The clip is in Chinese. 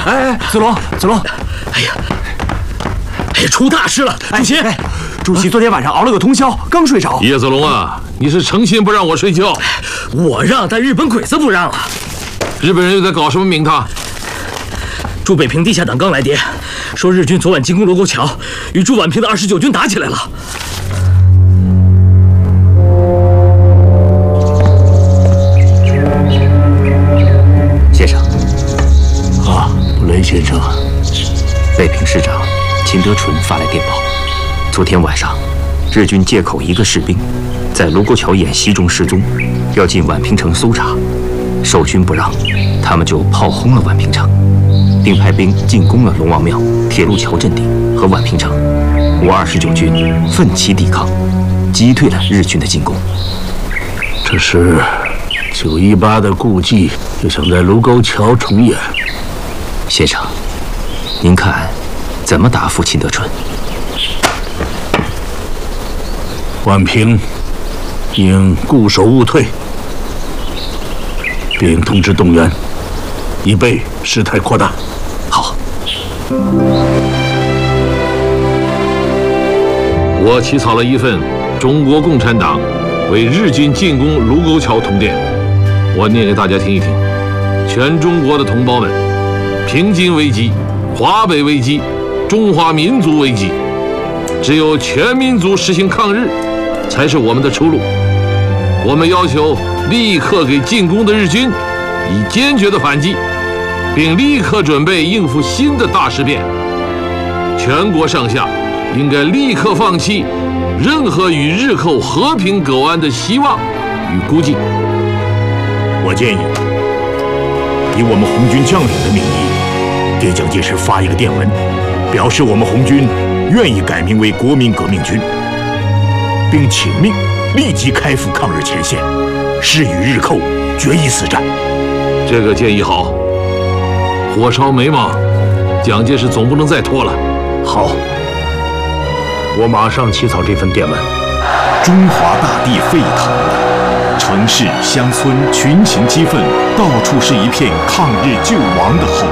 哎，子龙， 哎呀，出大事了！主席， 主席昨天晚上熬了个通宵，刚睡着。 叶子龙啊，你是诚心不让我睡觉？ 我让，但日本鬼子不让啊！ 日本人又在搞什么名堂？ 驻北平地下党刚来电，说日军昨晚进攻卢沟桥，与驻宛平的29军打起来了。 先生。 啊，雷先生。 北平市长秦德纯发来电报，昨天晚上，日军借口一个士兵在卢沟桥演习中失踪，要进宛平城搜查，守军不让，他们就炮轰了宛平城，并派兵进攻了龙王庙、铁路桥阵地和宛平城。我29军奋起抵抗，击退了日军的进攻。 这是918的故伎，又想在卢沟桥重演。 先生，您看怎么答复秦德纯？ 宛平应固守勿退，并通知动员，以备事态扩大。 好。 我起草了一份中国共产党为日军进攻卢沟桥通电，我念给大家听一听。全中国的同胞们，平津危机、华北危机、中华民族危机，只有全民族实行抗日，才是我们的出路。我们要求立刻给进攻的日军以坚决的反击，并立刻准备应付新的大事变。全国上下应该立刻放弃任何与日寇和平苟安的希望与估计。 我建议以我们红军将领的名义，给蒋介石发一个电文，表示我们红军愿意改名为国民革命军，并请命立即开赴抗日前线，誓与日寇决一死战。 这个建议好，火烧眉毛，蒋介石总不能再拖了。 好，我马上起草这份电文。 中华大地沸腾了，城市乡村群情激愤，到处是一片抗日救亡的后